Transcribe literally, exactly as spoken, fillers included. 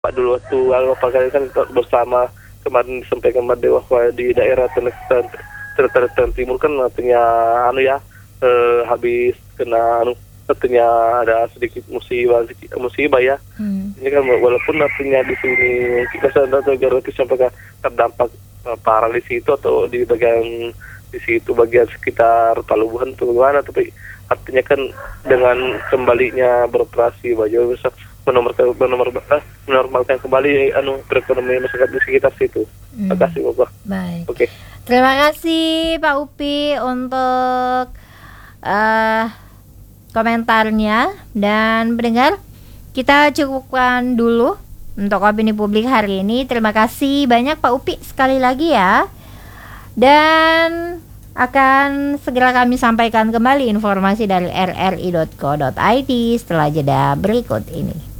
Pak dulu waktu beberapa kali kan bersama kemarin disampaikan bahwa di daerah Selatan Timur kan artinya anu ya eh, habis kena anu artinya ada sedikit musibah musibah ya. Hmm. Ini kan walaupun artinya di sini kita sadar negara sampai terdampak uh, parah di situ atau di bagian di situ bagian sekitar Pelabuhan atau bagaimana, tapi artinya kan dengan kembalinya beroperasi baju bisa menormalkan menormalkan menormalkan kembali anu perekonomian masyarakat di sekitar situ. Terima kasih Bapak. Baik. Oke. Terima kasih Pak Upi untuk uh, komentarnya, dan pendengar, kita cukupkan dulu untuk opini publik hari ini. Terima kasih banyak Pak Upi sekali lagi ya. Dan akan segera kami sampaikan kembali informasi dari r r i dot co dot i d setelah jeda berikut ini.